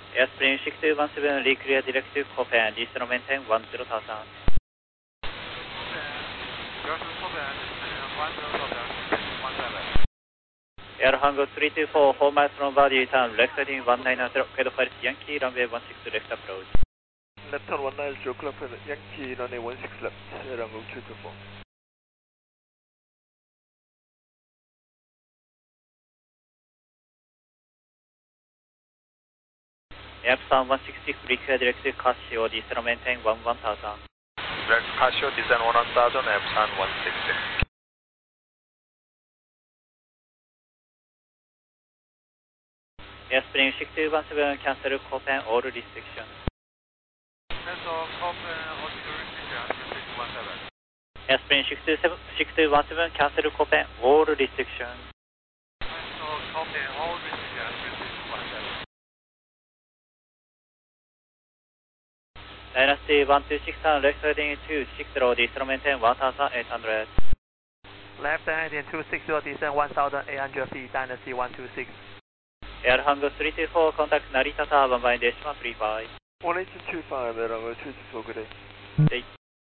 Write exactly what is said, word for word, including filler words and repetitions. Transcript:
Airplane six two one seven, reclear direct to Copen, distance maintain one zero thousand. Air Hangar three two four, four miles from body, turn left heading one nine zero, Quedo Paris Yankee, runway one six left approach. Left turn one nine zero, Club Yankee, runway one six left, Air Hangar three two four. Epson one six six, reclear direct to Casio, distance maintain one one thousand. Direct Casio, descend one thousand, Epson one six six. Airplane six two one seven, cancel Copen, all restrictions. Cancel Copen, all restrictions, six one seven. Airplane six two one seven, cancel Copen, all restrictions. Cancel Copen, all restrictions, six one seven. Dynasty one two six, turn left heading two six zero, distance maintain one thousand eight hundred. Left heading two six zero, descend one thousand eight hundred feet, Dynasty one two six. Air Hangar three two four, contact Narita Tower, one by Decimal three five. one eight two five, Air Hangar three two four, good day. Day.